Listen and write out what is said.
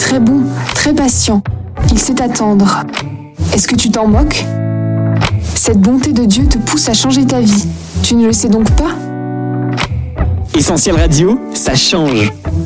très bon, très patient. Il sait attendre. Est-ce que tu t'en moques ? Cette bonté de Dieu te pousse à changer ta vie. Tu ne le sais donc pas ? Essentiel Radio, ça change.